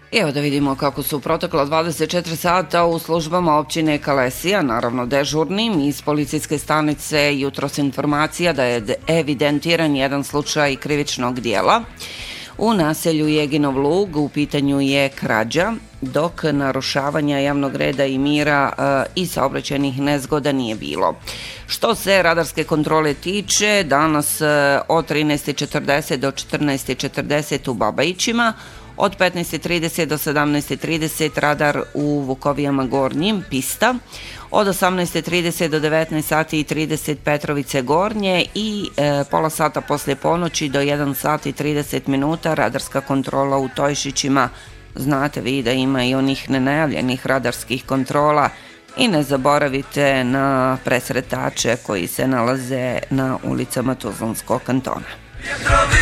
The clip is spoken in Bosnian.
Evo da vidimo kako su protekla 24 sata u službama općine Kalesija, naravno dežurnim. Iz policijske stanice jutros informacija da je evidentiran jedan slučaj krivičnog dijela. U naselju Jeginov Lug u pitanju je krađa, dok narušavanja javnog reda i mira i saobraćajnih nezgoda nije bilo. Što se radarske kontrole tiče, danas od 13:40 do 14:40 u Babajićima, od 15:30 do 17:30 radar u Vukovijama Gornjim, pista, od 18:30 do 19:30 Petrovice Gornje i pola sata poslije ponoći do 1:30 radarska kontrola u Tojšićima. Znate vi da ima i onih nenajavljenih radarskih kontrola i ne zaboravite na presretače koji se nalaze na ulicama Tuzlanskog kantona.